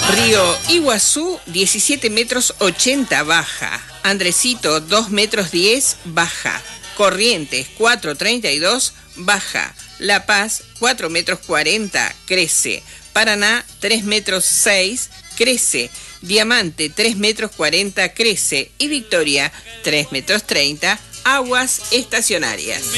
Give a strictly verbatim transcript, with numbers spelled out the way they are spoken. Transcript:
Río Iguazú, diecisiete metros ochenta, baja. Andresito, dos metros diez, baja. Corrientes, cuatro treinta y dos, baja. La Paz, cuatro metros cuarenta, crece. Paraná, tres metros seis, crece. Diamante, tres metros cuarenta, crece. Y Victoria, tres metros treinta, aguas estacionarias.